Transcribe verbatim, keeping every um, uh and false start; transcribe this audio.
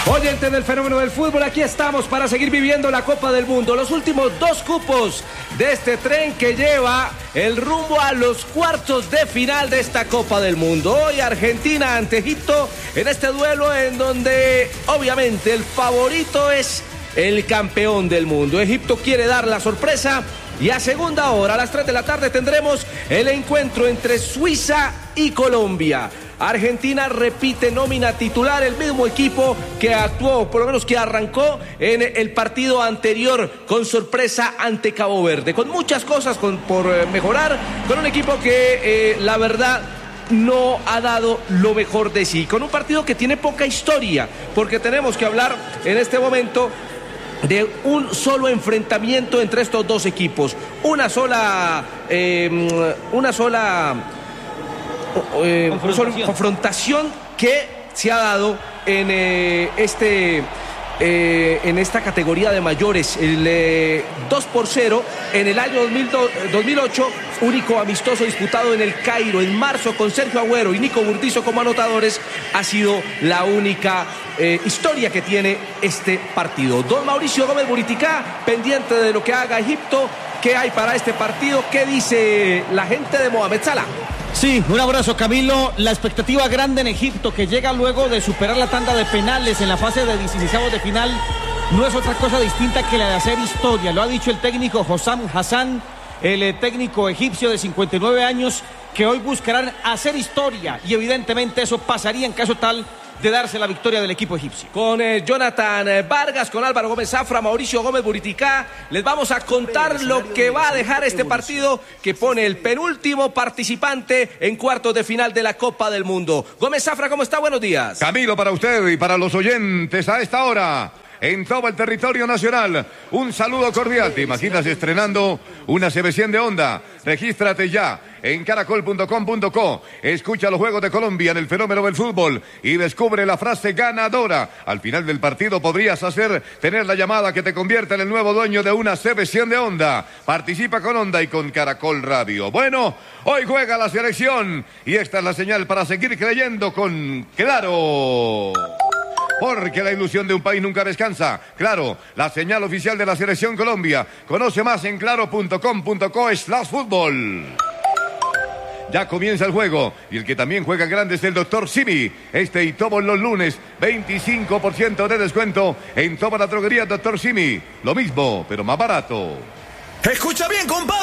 Oyentes del fenómeno del fútbol, aquí estamos para seguir viviendo la Copa del Mundo. Los últimos dos cupos de este tren que lleva el rumbo a los cuartos de final de esta Copa del Mundo. Hoy Argentina ante Egipto en este duelo en donde obviamente el favorito es el campeón del mundo. Egipto quiere dar la sorpresa y a segunda hora, a las tres de la tarde, tendremos el encuentro entre Suiza y Colombia. Argentina repite nómina titular, el mismo equipo que actuó, por lo menos que arrancó en el partido anterior con sorpresa ante Cabo Verde, con muchas cosas con, por eh, mejorar, con un equipo que eh, la verdad no ha dado lo mejor de sí, con un partido que tiene poca historia, porque tenemos que hablar en este momento de un solo enfrentamiento entre estos dos equipos, una sola, eh, una sola Eh, confrontación. confrontación que se ha dado en eh, este eh, en esta categoría de mayores, el eh, dos por cero en el año dos mil ocho, único amistoso disputado en el Cairo en marzo con Sergio Agüero y Nico Burdizo como anotadores, ha sido la única eh, historia que tiene este partido. Don Mauricio Gómez Buriticá, pendiente de lo que haga Egipto. ¿Qué hay para este partido? ¿Qué dice la gente de Mohamed Salah? Sí, un abrazo, Camilo. La expectativa grande en Egipto, que llega luego de superar la tanda de penales en la fase de dieciseisavos de final, no es otra cosa distinta que la de hacer historia. Lo ha dicho el técnico Hossam Hassan, el técnico egipcio de cincuenta y nueve años, que hoy buscarán hacer historia y evidentemente eso pasaría en caso tal de darse la victoria del equipo egipcio. Con eh, Jonathan Vargas, con Álvaro Gómez Zafra, Mauricio Gómez Buriticá, les vamos a contar lo que va a dejar este partido que pone el penúltimo participante en cuartos de final de la Copa del Mundo. Gómez Zafra, ¿cómo está? Buenos días. Camilo, para usted y para los oyentes a esta hora en todo el territorio nacional, un saludo cordial. ¿Te imaginas estrenando una C B cien de Onda? Regístrate ya en caracol punto com punto co. Escucha los Juegos de Colombia en el fenómeno del fútbol y descubre la frase ganadora. Al final del partido podrías hacer tener la llamada que te convierta en el nuevo dueño de una C B cien de Onda. Participa con Onda y con Caracol Radio. Bueno, hoy juega la selección y esta es la señal para seguir creyendo con Claro. Porque la ilusión de un país nunca descansa. Claro, la señal oficial de la Selección Colombia. Conoce más en claro punto com punto co slash fútbol. Ya comienza el juego y el que también juega grande es el doctor Simi. Este y todos los lunes, veinticinco por ciento de descuento en toda la droguería doctor Simi. Lo mismo, pero más barato. Escucha bien, compadre.